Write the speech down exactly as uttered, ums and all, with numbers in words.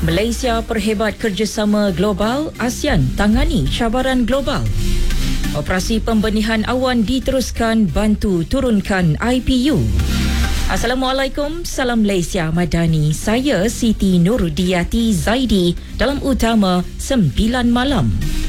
Malaysia perhebat kerjasama global, ASEAN tangani cabaran global. Operasi pembenihan awan diteruskan bantu turunkan I P U. Assalamualaikum, salam Malaysia Madani. Saya Siti Nurudiyati Zaidi dalam Utama sembilan Malam.